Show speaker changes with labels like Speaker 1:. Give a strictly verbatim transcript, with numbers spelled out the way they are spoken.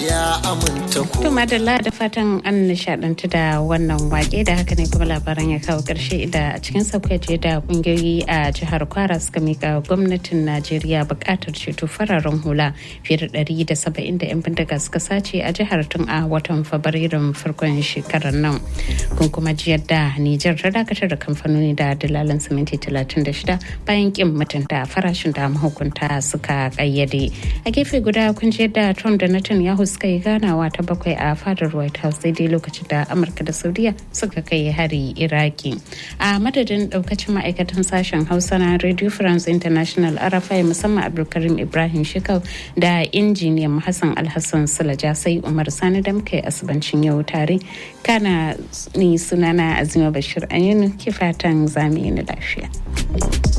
Speaker 1: ya aminta ko.
Speaker 2: To madalla da fatan an nishadantu da wannan wake da haka ne kuma labaran ya kawo karshe da a cikin sauƙaƙe da kungiyoyi a jihar Kwara suka mika gwamnatin Najeriya buƙatar ceto fararen hula fiye da ɗari da saba'in da 'yan bindiga suka sace a jihar tun a watan Fabrairun farkon shekarar nan. Kun kuma ji yadda Nijar ta dakatar da kamfanoni da dalalan siminti talatin da shida bayan kin mutunta farashin da mahukunta suka kayyade. A gefe guda kun ji yadda Trump da Netanyahu suka yi ganawa ta bakwai a fadar White House daidai lokacin da Amurka da Saudiya suka kai hari Iraki. A madadin daukacin ma'aikatan sashen Hausa na Radio France International R F I musamman Abdulkarim Ibrahim Shekau da injiniyan Hassan Alhassan Sulaja sai Umar Sani da muka yi asibancin yau tare. Kana ni sunana Azima Bashir Ayinu ke fatan zamu yi lafiya.